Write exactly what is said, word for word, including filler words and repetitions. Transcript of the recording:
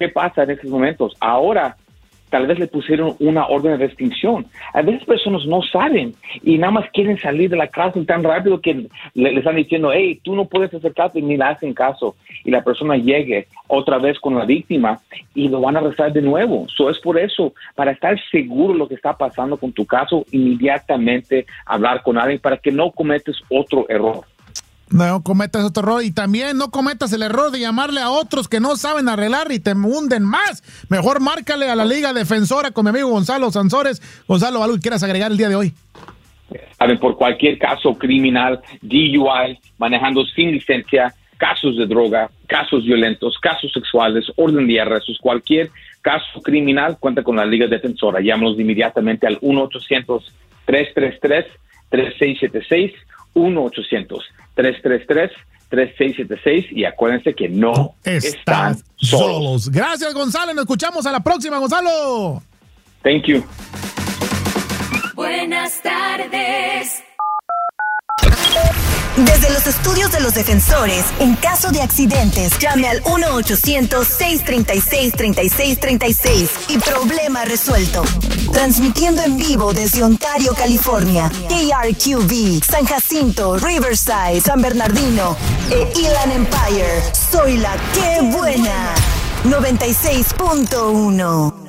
¿qué pasa en estos momentos? Ahora, tal vez le pusieron una orden de restricción. A veces personas no saben y nada más quieren salir de la cárcel tan rápido que le, le están diciendo, hey, tú no puedes acercarte, y ni le hacen caso. Y la persona llegue otra vez con la víctima y lo van a arrestar de nuevo. So, es por eso, para estar seguro de lo que está pasando con tu caso, inmediatamente hablar con alguien para que no cometes otro error. No cometas otro error y también no cometas el error de llamarle a otros que no saben arreglar y te hunden más. Mejor márcale a la Liga Defensora con mi amigo Gonzalo Sansores. Gonzalo, ¿algo que quieras agregar el día de hoy? Saben, por cualquier caso criminal, D U I, manejando sin licencia, casos de droga, casos violentos, casos sexuales, orden de arrestos, cualquier caso criminal, cuenta con la Liga Defensora. Llámanos inmediatamente al uno ochocientos, tres tres tres, tres seis siete seis, uno ochocientos, tres tres tres, tres seis siete seis y acuérdense que no, no están solos. solos. Gracias, Gonzalo. Nos escuchamos a la próxima, Gonzalo. Thank you. Buenas tardes. Desde los estudios de los defensores, en caso de accidentes, llame al uno ochocientos, seis tres seis, tres seis tres seis y problema resuelto. Transmitiendo en vivo desde Ontario, California, K R Q V, San Jacinto, Riverside, San Bernardino e Inland Empire. Soy la que buena. noventa y seis punto uno.